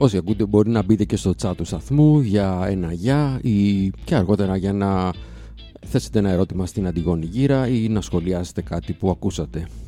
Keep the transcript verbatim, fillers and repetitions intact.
Όσοι ακούτε μπορεί να μπείτε και στο chat του σταθμού για ένα γεια ή και αργότερα για να θέσετε ένα ερώτημα στην Αντιγόνη Γύρα ή να σχολιάσετε κάτι που ακούσατε.